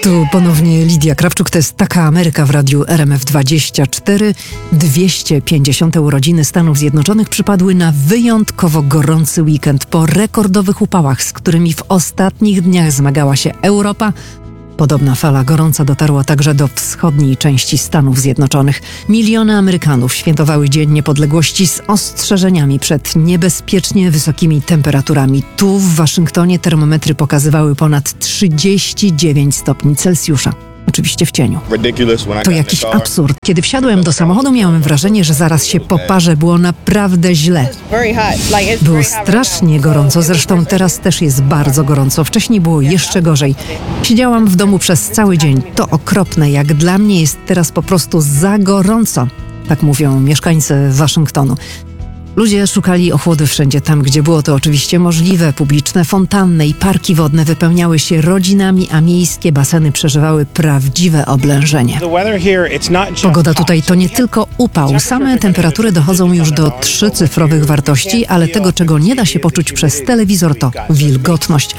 Tu ponownie Lidia Krawczuk, to jest Taka Ameryka w radiu RMF24. 250. urodziny Stanów Zjednoczonych przypadły na wyjątkowo gorący weekend po rekordowych upałach, z którymi w ostatnich dniach zmagała się Europa. Podobna fala gorąca dotarła także do wschodniej części Stanów Zjednoczonych. Miliony Amerykanów świętowały Dzień Niepodległości z ostrzeżeniami przed niebezpiecznie wysokimi temperaturami. Tu w Waszyngtonie termometry pokazywały ponad 39 stopni Celsjusza. Oczywiście w cieniu. To jakiś absurd. Kiedy wsiadłem do samochodu, miałem wrażenie, że zaraz się poparzę. Było naprawdę źle. Było strasznie gorąco, zresztą teraz też jest bardzo gorąco. Wcześniej było jeszcze gorzej. Siedziałam w domu przez cały dzień. To okropne. Jak dla mnie jest teraz po prostu za gorąco. Tak mówią mieszkańcy Waszyngtonu. Ludzie szukali ochłody wszędzie tam, gdzie było to oczywiście możliwe. Publiczne fontanny i parki wodne wypełniały się rodzinami, a miejskie baseny przeżywały prawdziwe oblężenie. Pogoda tutaj to nie tylko upał. Same temperatury dochodzą już do 3-cyfrowych wartości, ale tego, czego nie da się poczuć przez telewizor, to wilgotność.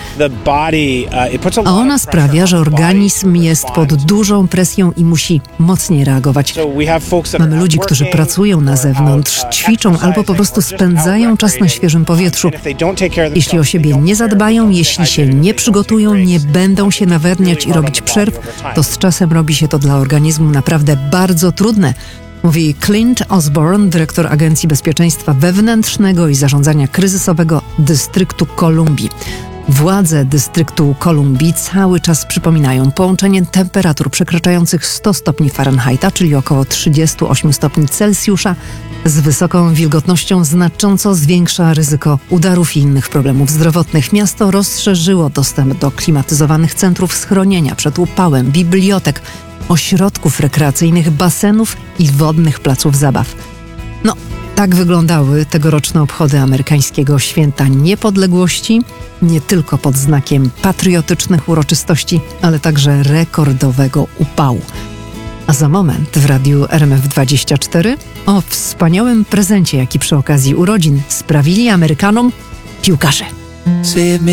A ona sprawia, że organizm jest pod dużą presją i musi mocniej reagować. Mamy ludzi, którzy pracują na zewnątrz, ćwiczą albo po prostu spędzają czas na świeżym powietrzu. Jeśli o siebie nie zadbają, jeśli się nie przygotują, nie będą się nawadniać i robić przerw, to z czasem robi się to dla organizmu naprawdę bardzo trudne. Mówi Clint Osborne, dyrektor Agencji Bezpieczeństwa Wewnętrznego i Zarządzania Kryzysowego Dystryktu Kolumbii. Władze dystryktu Kolumbii cały czas przypominają, połączenie temperatur przekraczających 100 stopni Fahrenheita, czyli około 38 stopni Celsjusza, z wysoką wilgotnością znacząco zwiększa ryzyko udarów i innych problemów zdrowotnych. Miasto rozszerzyło dostęp do klimatyzowanych centrów schronienia przed upałem, bibliotek, ośrodków rekreacyjnych, basenów i wodnych placów zabaw. Tak wyglądały tegoroczne obchody amerykańskiego Święta Niepodległości, nie tylko pod znakiem patriotycznych uroczystości, ale także rekordowego upału. A za moment w radiu RMF24 o wspaniałym prezencie, jaki przy okazji urodzin sprawili Amerykanom piłkarze.